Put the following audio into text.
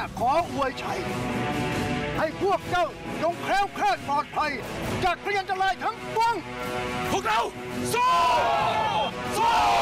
ขออวยชัยให้พวกเจ้าจงแคล้วคลาดปลอดภัยจากพยันตรายทั้งปวงพวกเราสู้